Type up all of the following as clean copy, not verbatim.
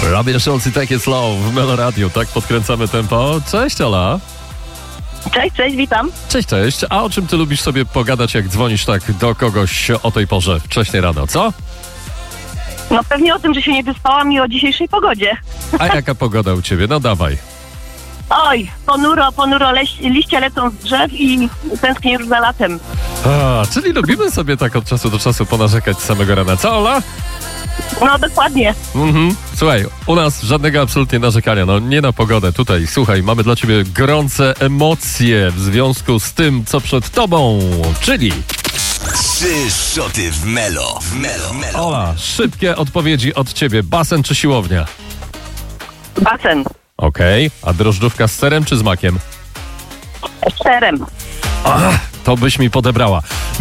Robin Schulz i Take It Slow w Melo Radio. Tak podkręcamy tempo. Cześć, Ola. Cześć, witam. Cześć. A o czym ty lubisz sobie pogadać, jak dzwonisz tak do kogoś o tej porze, wcześnie rano, co? No pewnie o tym, że się nie wyspałam i o dzisiejszej pogodzie. A jaka pogoda u ciebie? No dawaj. Oj, ponuro, liście lecą z drzew i tęsknię już za latem. Czyli lubimy sobie tak od czasu do czasu ponarzekać z samego rana. Co, Ola? No dokładnie. Słuchaj, u nas żadnego absolutnie narzekania, no nie na pogodę. Tutaj, słuchaj, mamy dla ciebie gorące emocje w związku z tym, co przed tobą, czyli... 3 szoty w Melo. Ola, szybkie odpowiedzi od ciebie. Basen czy siłownia? Basen. Okej. A drożdżówka z serem czy z makiem? Z serem. To byś mi podebrała.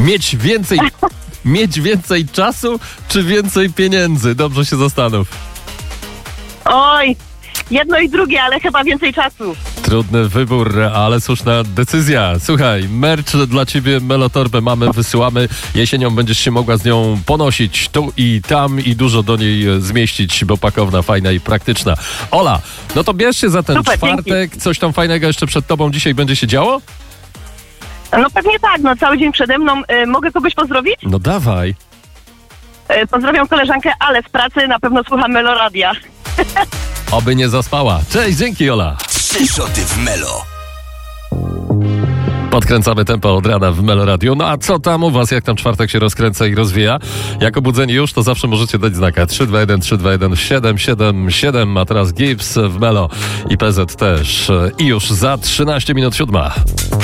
Mieć więcej czasu czy więcej pieniędzy? Dobrze się zastanów. Oj, jedno i drugie, ale chyba więcej czasu. Trudny wybór, ale słuszna decyzja. Słuchaj, merch dla ciebie, Melotorbę mamy, wysyłamy. Jesienią będziesz się mogła z nią ponosić tu i tam i dużo do niej zmieścić, bo pakowna, fajna i praktyczna. Ola, no to bierz się za ten Super, czwartek. dzięki. Coś tam fajnego jeszcze przed tobą dzisiaj będzie się działo? No pewnie tak, no cały dzień przede mną. Mogę kogoś pozdrowić? No dawaj. Pozdrawiam koleżankę Ale z pracy, na pewno słucham Melo Radia. Oby nie zaspała. Cześć, dzięki, Ola. 3 szoty w Melo. Podkręcamy tempo od rana w Melo Radio. No a co tam u was? Jak tam czwartek się rozkręca i rozwija? Jak obudzeni już, to zawsze możecie dać znaka 321 321 777. A teraz Gibbs w Melo i PZ też. I już za 13 minut 7.